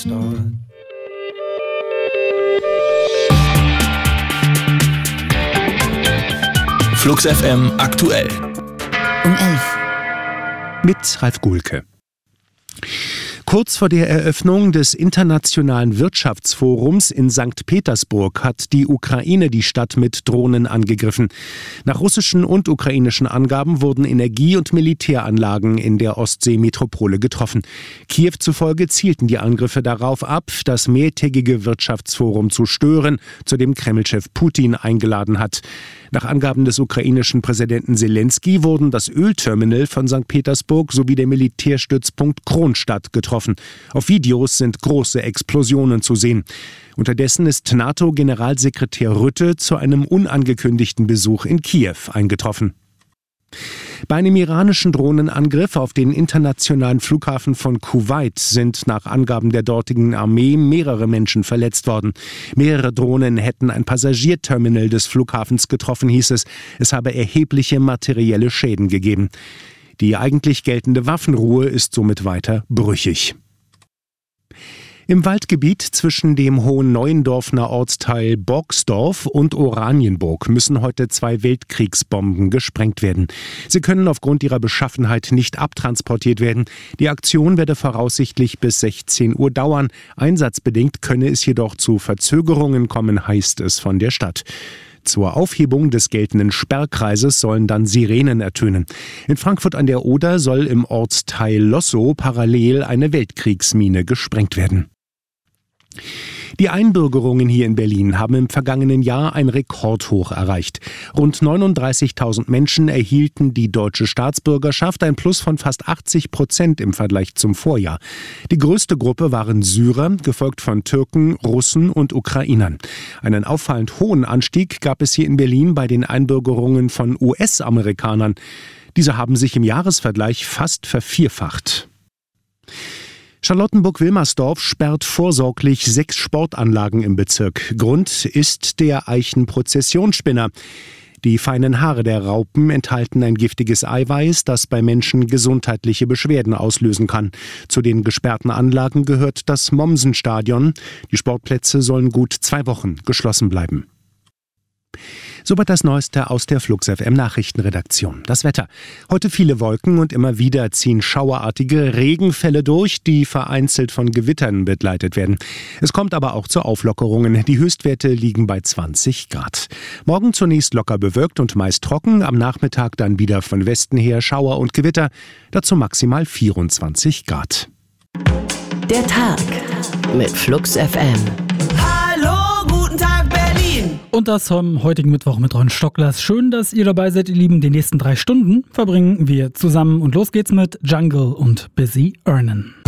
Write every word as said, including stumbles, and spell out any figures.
Flux F M aktuell. Um elf. Mit Ralf Gulke. Kurz vor der Eröffnung des Internationalen Wirtschaftsforums in Sankt Petersburg hat die Ukraine die Stadt mit Drohnen angegriffen. Nach russischen und ukrainischen Angaben wurden Energie- und Militäranlagen in der Ostsee-Metropole getroffen. Kiew zufolge zielten die Angriffe darauf ab, das mehrtägige Wirtschaftsforum zu stören, zu dem Kreml-Chef Putin eingeladen hat. Nach Angaben des ukrainischen Präsidenten Selenskyj wurden das Ölterminal von Sankt Petersburg sowie der Militärstützpunkt Kronstadt getroffen. Auf Videos sind große Explosionen zu sehen. Unterdessen ist NATO-Generalsekretär Rutte zu einem unangekündigten Besuch in Kiew eingetroffen. Bei einem iranischen Drohnenangriff auf den internationalen Flughafen von Kuwait sind nach Angaben der dortigen Armee mehrere Menschen verletzt worden. Mehrere Drohnen hätten ein Passagierterminal des Flughafens getroffen, hieß es. Es habe erhebliche materielle Schäden gegeben. Die eigentlich geltende Waffenruhe ist somit weiter brüchig. Im Waldgebiet zwischen dem Hohenneuendorfener Ortsteil Boxdorf und Oranienburg müssen heute zwei Weltkriegsbomben gesprengt werden. Sie können aufgrund ihrer Beschaffenheit nicht abtransportiert werden. Die Aktion werde voraussichtlich bis sechzehn Uhr dauern. Einsatzbedingt könne es jedoch zu Verzögerungen kommen, heißt es von der Stadt. Zur Aufhebung des geltenden Sperrkreises sollen dann Sirenen ertönen. In Frankfurt an der Oder soll im Ortsteil Lossow parallel eine Weltkriegsmine gesprengt werden. Die Einbürgerungen hier in Berlin haben im vergangenen Jahr ein Rekordhoch erreicht. Rund neununddreißigtausend Menschen erhielten die deutsche Staatsbürgerschaft, ein Plus von fast achtzig Prozent im Vergleich zum Vorjahr. Die größte Gruppe waren Syrer, gefolgt von Türken, Russen und Ukrainern. Einen auffallend hohen Anstieg gab es hier in Berlin bei den Einbürgerungen von U S-Amerikanern. Diese haben sich im Jahresvergleich fast vervierfacht. Charlottenburg-Wilmersdorf sperrt vorsorglich sechs Sportanlagen im Bezirk. Grund ist der Eichenprozessionsspinner. Die feinen Haare der Raupen enthalten ein giftiges Eiweiß, das bei Menschen gesundheitliche Beschwerden auslösen kann. Zu den gesperrten Anlagen gehört das Mommsenstadion. Die Sportplätze sollen gut zwei Wochen geschlossen bleiben. Soweit das Neueste aus der Flux F M Nachrichtenredaktion. Das Wetter. Heute viele Wolken und immer wieder ziehen schauerartige Regenfälle durch, die vereinzelt von Gewittern begleitet werden. Es kommt aber auch zu Auflockerungen. Die Höchstwerte liegen bei zwanzig Grad. Morgen zunächst locker bewölkt und meist trocken. Am Nachmittag dann wieder von Westen her Schauer und Gewitter. Dazu maximal vierundzwanzig Grad. Der Tag mit Flux F M. Und das am heutigen Mittwoch mit Ron Stocklers. Schön, dass ihr dabei seid, ihr Lieben. Die nächsten drei Stunden verbringen wir zusammen. Und los geht's mit Jungle und Busy Earnin'.